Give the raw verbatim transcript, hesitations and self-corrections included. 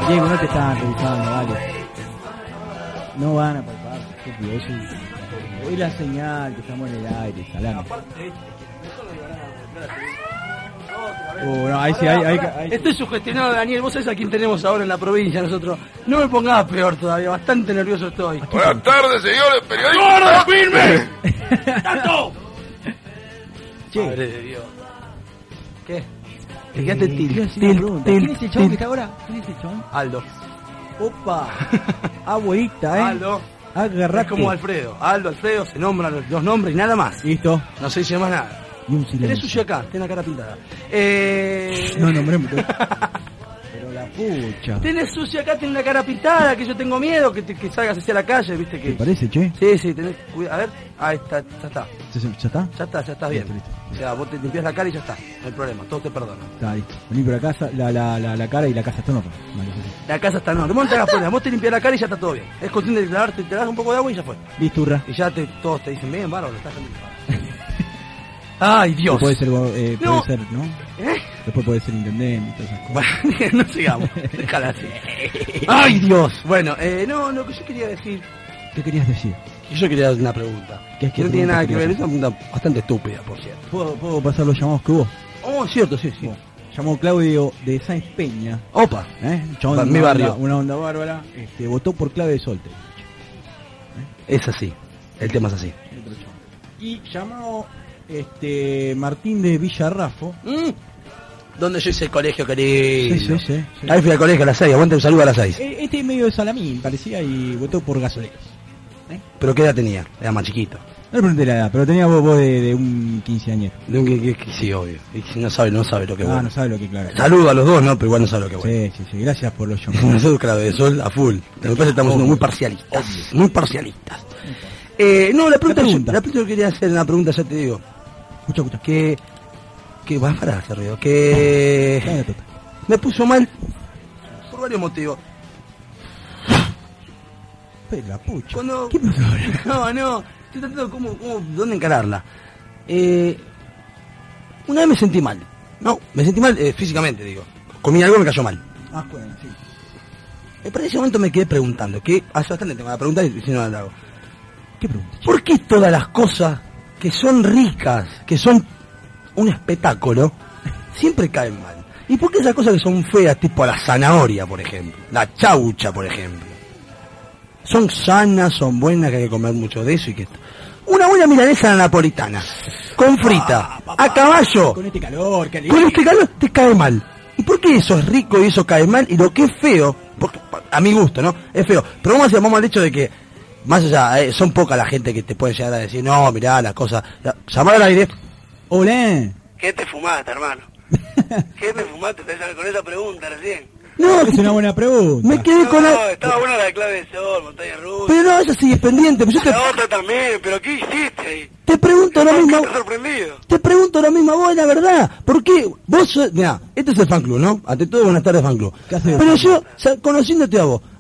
Diego, no te estaban revisando, dale. No van a palpar, estúpido, eso es... Es la señal que estamos en el aire, salame. Uh, no, ahí sí, ahí, ahí, ahí. Estoy sugestionado, Daniel. Vos sabés a quién tenemos ahora en la provincia, nosotros. No me pongas peor todavía, bastante nervioso estoy. Buenas tardes, señores periodistas. ¡Gordo, firme! ¡Tanto! Che. Madre de Dios. ¿Qué? Te quedaste til, quiero hacer una til, pregunta. til, ¿Quién es el chabón til. que está ahora? ¿Quién es el chabón? Aldo. Opa. Abuelita, eh. Aldo. Agarrate. Es como Alfredo. Aldo, Alfredo, se nombran los dos nombres y nada más. Listo. No se dice más nada. Y un silencio. Tenés sushi acá, tenés la cara pintada. Eh... No nombremos. Pero la pucha. Tenés sushi acá, tenés la cara pintada, que yo tengo miedo que, te, que salgas hacia la calle, viste que... ¿Te parece, che? Sí, sí, tenés cuidado. A ver, ahí está, ya está. ¿Ya, ya está? Ya está, ya está bien. Listo, listo. O sea, vos te limpias la cara y ya está. No hay problema, todos te perdonan. Está listo. Vení por la casa, la, la, la, la cara y la casa está en orden. Vale, sí, sí. La casa está no, vos no te hagas problemas, vos te limpias la cara y ya está todo bien. Es cuestión de lavarte, te das un poco de agua y ya fue. Listo, Urra. Y ya te, todos te dicen, bien, bárbaro, estás haciendo bien. Ay, Dios. Puede ser, eh, puede No. ser, ¿no? ¿Eh? Después puede ser intendente y todas esas cosas. Bueno, no sigamos, déjala así. Ay, Dios. Bueno, eh, no, lo que yo quería decir, ¿Qué querías decir? que yo quería hacer una pregunta. ¿Qué- Que qué no tiene pregunta nada que ver, querías es una pregunta bastante estúpida, por cierto. ¿Puedo, puedo pasar los llamados que hubo? Oh, cierto, sí, sí. Bueno, llamó Claudio de Sáenz Peña. Opa. ¿Eh? Un chabón Va- de mi una barrio. onda- una onda bárbara. Este, votó por Clave de Solte. Es así, el tema es así. Y llamó este, Martín de Villarrafo. Mm. ¿Dónde yo hice el colegio, querido? Sí, sí, sí, sí. Ahí fui al colegio a las seis, aguante un saludo a las seis. Eh, Este medio de Salamín parecía y votó por gasoleros. ¿Pero qué edad tenía? Era más chiquito. No le pregunté la edad, pero tenía voz, voz de, de un quinceañero. De un que, que- que- sí, obvio. Y si no sabe, no sabe lo que Ah, bueno. no sabe lo que claro. Saludo a los dos, ¿no? Pero igual no sabe lo que bueno. Sí, sí, sí. Gracias por los llamados. Nosotros, claro, de sol a full. Me parece que estamos siendo muy parcialistas. Muy parcialistas. Eh, no, la pregunta, La que yo- pregunta. la pregunta que quería hacer, una pregunta, ya te digo. Escucha, escucha. Que. Que va a parar ese ruido. Que. Dame la tota. Me puso mal. Por varios motivos. Pero la pucha. Cuando. ¿Qué pasó ahora? No, no. Estoy tratando de cómo, cómo, dónde encararla. Eh, una vez me sentí mal. No, me sentí mal eh, físicamente, digo. Comí algo y me cayó mal. Ah, bueno, sí. Eh, Pero en ese momento me quedé preguntando, que hace bastante tengo la pregunta y si no la hago. ¿Qué pregunta? ¿Por qué todas las cosas que son ricas, que son un espectáculo, siempre caen mal? ¿Y por qué esas cosas que son feas, tipo la zanahoria, por ejemplo? La chaucha, por ejemplo. Son sanas, son buenas, que hay que comer mucho de eso y que esto. Una buena milanesa a la napolitana, con frita, a caballo, Con este calor, que con este calor te cae mal. ¿Y por qué eso es rico y eso cae mal? Y lo que es feo, porque a mi gusto, ¿no? Es feo. Pero vamos a vamos al hecho de que, más allá, eh, son pocas la gente que te puede llegar a decir, no, mirá, las cosas. Ya, llamar al aire. Hola. ¿Qué te fumaste, hermano? ¿Qué te fumaste con esa pregunta recién? No, es una buena pregunta. Me quedé con la... estaba buena la de clave de sol, montaña rusa. Pero no, eso sí es pendiente. Pero yo te, La otra también, pero ¿qué hiciste ahí? te pregunto lo mismo. Estoy sorprendido. Te pregunto lo mismo a vos, la verdad. ¿Por qué? Vos sos... Mirá, este es el fan club, ¿no? Ante todo, buenas tardes, fan club. ¿Qué haces? Pero yo, o sea, conociéndote a vos,